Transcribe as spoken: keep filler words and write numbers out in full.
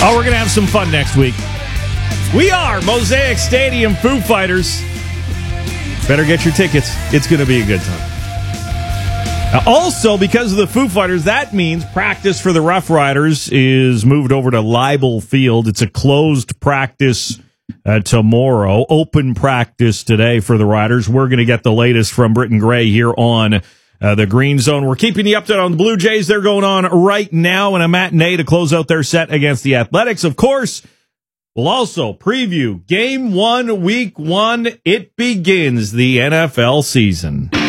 Oh, we're going to have some fun next week. We are Mosaic Stadium Foo Fighters. Better get your tickets. It's going to be a good time. Uh, also, because of the Foo Fighters, that means practice for the Rough Riders is moved over to Leibel Field. It's a closed practice uh, tomorrow, open practice today for the Riders. We're going to get the latest from Britton Gray here on uh, the Green Zone. We're keeping you updated on the Blue Jays. They're going on right now in a matinee to close out their set against the Athletics. Of course, we'll also preview Game one, Week one. It begins the N F L season.